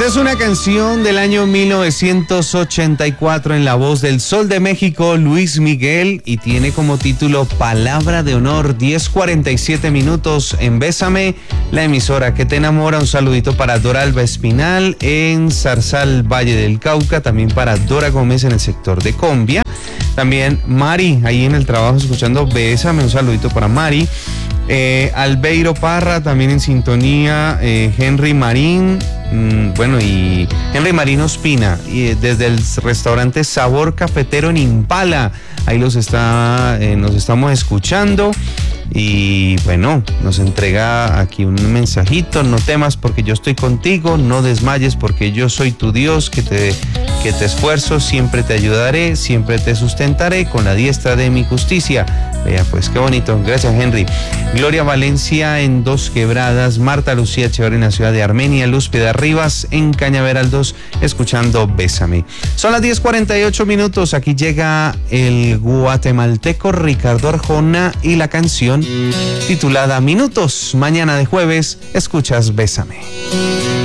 Esta es una canción del año 1984 en la voz del Sol de México, Luis Miguel, y tiene como título Palabra de Honor. 10:47 minutos en Bésame, la emisora que te enamora. Un saludito para Dora Alba Espinal en Zarzal, Valle del Cauca, también para Dora Gómez en el sector de Combia. También Mari, ahí en el trabajo escuchando Bésame, un saludito para Mari. Albeiro Parra también en sintonía, Henry Marín, y Henry Marín Ospina, y desde el restaurante Sabor Cafetero en Impala, ahí nos estamos escuchando. Y bueno, nos entrega aquí un mensajito: no temas porque yo estoy contigo, no desmayes porque yo soy tu Dios, que te esfuerzo, siempre te ayudaré, siempre te sustentaré con la diestra de mi justicia. Vea pues, qué bonito, gracias Henry. Gloria Valencia en Dos Quebradas, Marta Lucía Echeverri en la ciudad de Armenia, Luz Piedad Rivas en Cañaveral 2, escuchando Bésame. Son las 10:48 minutos, aquí llega el guatemalteco Ricardo Arjona y la canción titulada Minutos. Mañana de jueves, escuchas Bésame.